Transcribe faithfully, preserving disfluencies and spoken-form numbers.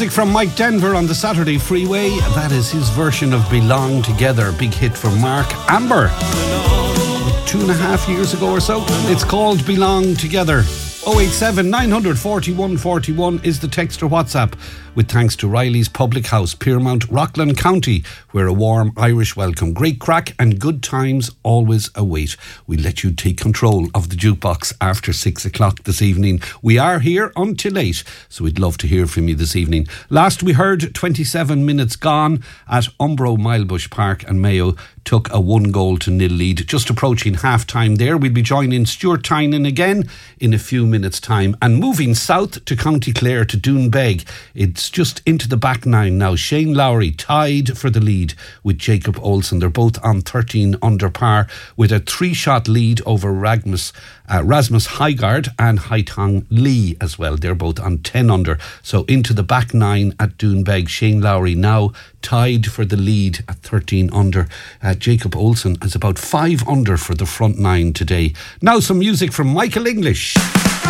music from Mike Denver on the Saturday Freeway. That is his version of Belong Together. Big hit for Mark Amber. Two and a half years ago or so. It's called Belong Together. oh eight seven, nine four one, four one is the text or WhatsApp, with thanks to Riley's Public House, Piermount, Rockland County, where a warm Irish welcome, great crack and good times always await. We let you take control of the jukebox after six o'clock this evening. We are here until eight, so we'd love to hear from you this evening. Last we heard twenty-seven minutes gone at Umbro, Milebush Park and Mayo took a one goal to nil lead. Just approaching half time there. We'll be joining Stuart Tynan again in a few minutes time, and moving south to County Clare to Doonbeg. It's just into the back nine now. Shane Lowry tied for the lead with Jacob Olsen. They're both on thirteen under par with a three shot lead over Ragmus, uh, Rasmus Heigard and Haitong Lee as well. They're both on ten under. So into the back nine at Doonbeg. Shane Lowry now tied for the lead at thirteen under. Uh, Jacob Olsen is about five under for the front nine today. Now some music from Michael English.